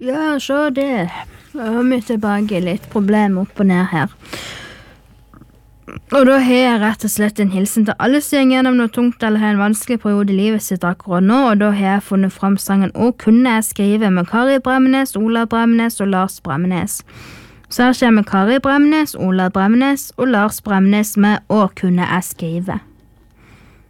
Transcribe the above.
Ja, så det. Vi er tilbake litt problemer opp og ned her. Og da har jeg rett og slett en hilsen til alle som går gjennom noe tungt eller har en vanskelig periode i livet sitt akkurat nå, og da har jeg funnet fram sangen «Å kunne jeg skrive» med Kari Bremnes, Ola Bremnes og Lars Bremnes. Så her kommer Kari Bremnes, Ola Bremnes og Lars Bremnes med «Å kunne jeg skrive».